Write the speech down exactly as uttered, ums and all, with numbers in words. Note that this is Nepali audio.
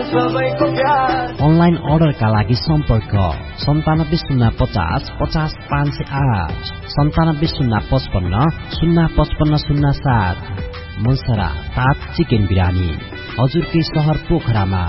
अनलाइन अर्डरका लागि सम्पर्क सन्तानब्बे शून्य पचास पचास पाँच सय आठ सन्तानब्बे शून्य पचपन्न शून्य पचपन्न शून्य सात। मनसरा ताज चिकन बिरानी हजुरकै सहर पोखरामा।